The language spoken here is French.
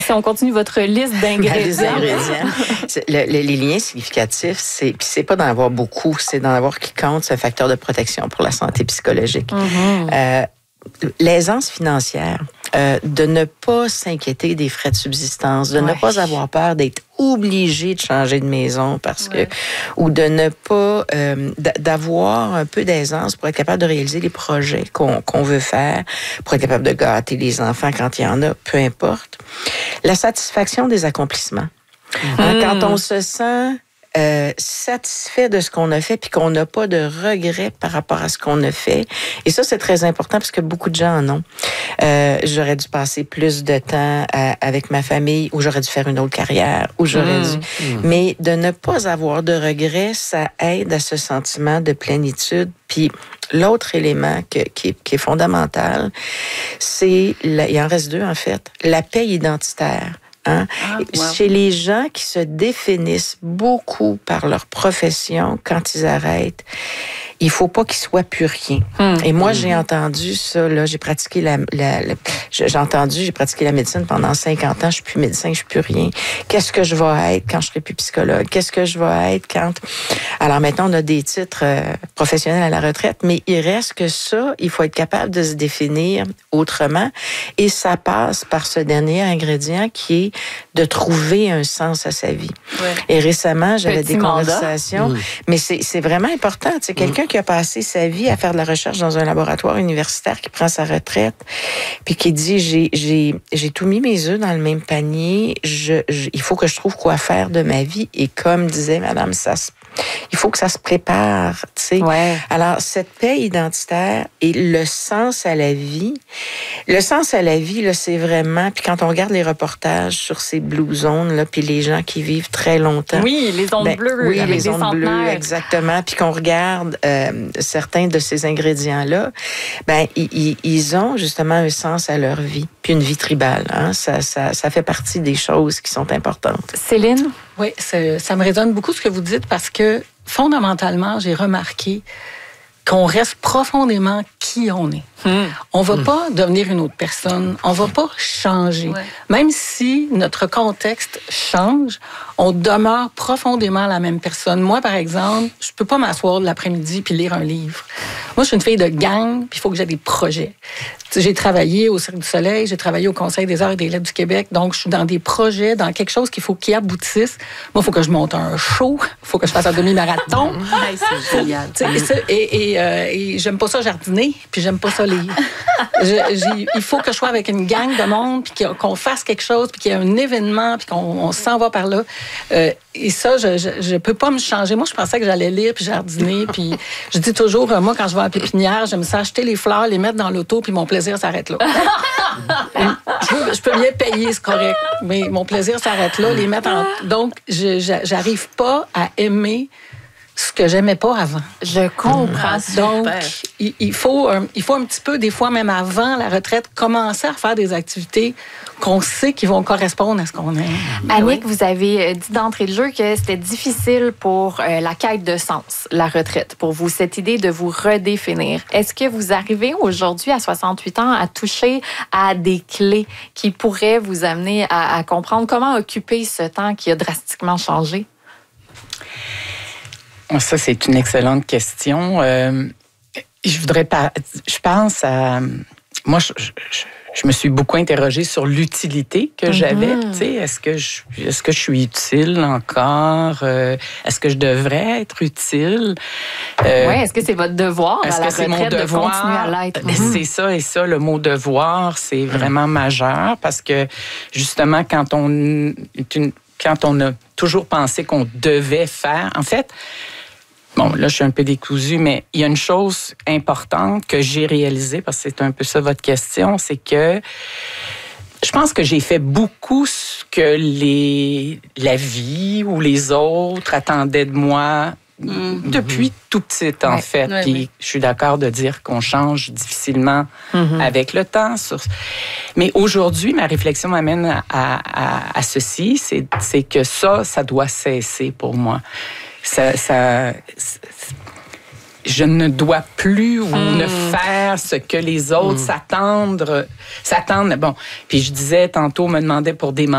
Si on continue votre liste d'ingrédients. Les liens significatifs, c'est pas d'en avoir beaucoup, c'est d'en avoir qui compte, c'est un facteur de protection pour la santé psychologique. L'aisance financière, de ne pas s'inquiéter des frais de subsistance, de ne pas avoir peur d'être obligé de changer de maison parce que ou de ne pas d'avoir un peu d'aisance pour être capable de réaliser les projets qu'on veut faire, pour être capable de gâter les enfants quand il y en a, peu importe. La satisfaction des accomplissements. Quand on se sent satisfait de ce qu'on a fait puis qu'on n'a pas de regrets par rapport à ce qu'on a fait. Et ça, c'est très important parce que beaucoup de gens en ont. J'aurais dû passer plus de temps avec ma famille ou j'aurais dû faire une autre carrière ou j'aurais dû... Mais de ne pas avoir de regrets, ça aide à ce sentiment de plénitude. Puis l'autre élément qui est fondamental, c'est... Il en reste deux, en fait. La paix identitaire. Hein? Chez les gens qui se définissent beaucoup par leur profession, quand ils arrêtent, il faut pas qu'ils soient plus rien. Et moi, j'ai entendu ça, là, j'ai pratiqué j'ai pratiqué la médecine pendant 50 ans, je suis plus médecin, je suis plus rien. Qu'est-ce que je vais être quand je serai plus psychologue? Qu'est-ce que je vais être quand... Alors maintenant, on a des titres professionnels à la retraite, mais il reste que ça, il faut être capable de se définir autrement. Et ça passe par ce dernier ingrédient qui est de trouver un sens à sa vie. Ouais. Et récemment, j'avais des conversations, mais c'est vraiment important. Tu sais, quelqu'un qui a passé sa vie à faire de la recherche dans un laboratoire universitaire, qui prend sa retraite, puis qui dit, j'ai tout mis mes œufs dans le même panier, il faut que je trouve quoi faire de ma vie. Et comme disait Madame, il faut que ça se prépare, tu sais. Ouais. Alors, cette paix identitaire et le sens à la vie, là, c'est vraiment... Puis quand on regarde les reportages sur ces blue zones, là, puis les gens qui vivent très longtemps... Oui, les ondes bleues, oui, avec les ondes bleues, exactement. Puis qu'on regarde certains de ces ingrédients-là, ben ils ont justement un sens à leur vie, puis une vie tribale. Hein? Ça fait partie des choses qui sont importantes. Céline? Oui, ça me résonne beaucoup ce que vous dites parce que fondamentalement, j'ai remarqué qu'on reste profondément qui on est. On va pas devenir une autre personne, on va pas changer. Ouais. Même si notre contexte change, on demeure profondément la même personne. Moi, par exemple, je peux pas m'asseoir l'après-midi puis lire un livre. Moi, je suis une fille de gang, puis il faut que j'ai des projets. J'ai travaillé au Cirque du Soleil, j'ai travaillé au Conseil des arts et des lettres du Québec, donc je suis dans des projets, dans quelque chose qu'il aboutisse. Moi, il faut que je monte un show, il faut que je fasse un demi-marathon. C'est génial. Et j'aime pas ça jardiner, puis j'aime pas ça lire. Il faut que je sois avec une gang de monde, puis qu'on fasse quelque chose, puis qu'il y ait un événement, puis qu'on s'en va par là. Et ça, je peux pas me changer. Moi, je pensais que j'allais lire puis jardiner, puis je dis toujours, moi, quand je vais à la pépinière, j'aime ça acheter les fleurs, les mettre dans l'auto, puis mon plaisir s'arrête là. Je peux bien payer, c'est correct, mais mon plaisir s'arrête là, les mettre en... Donc, j'arrive pas à aimer ce que j'aimais pas avant. Je comprends. Donc, il faut un petit peu, des fois même avant la retraite, commencer à faire des activités qu'on sait qui vont correspondre à ce qu'on aime. Annick, vous avez dit d'entrée de jeu que c'était difficile pour la quête de sens, la retraite, pour vous, cette idée de vous redéfinir. Est-ce que vous arrivez aujourd'hui, à 68 ans, à toucher à des clés qui pourraient vous amener à comprendre comment occuper ce temps qui a drastiquement changé? Ça, c'est une excellente question. Je pense à... Moi, je me suis beaucoup interrogée sur l'utilité que j'avais. Tu sais, est-ce que je suis utile encore? Est-ce que je devrais être utile? Oui, est-ce que c'est votre devoir à la retraite de continuer à l'être? C'est ça, et ça, le mot devoir, c'est vraiment majeur parce que, justement, quand on a toujours pensé qu'on devait faire... En fait... Bon, là, je suis un peu décousue, mais il y a une chose importante que j'ai réalisée, parce que c'est un peu ça votre question, c'est que je pense que j'ai fait beaucoup ce que la vie ou les autres attendaient de moi depuis tout petite, en fait. Puis je suis d'accord de dire qu'on change difficilement avec le temps. Mais aujourd'hui, ma réflexion m'amène à ceci, c'est que ça doit cesser pour moi. Je ne dois plus ou ne faire ce que les autres s'attendent. Bon, puis je disais tantôt, on me demandait pour des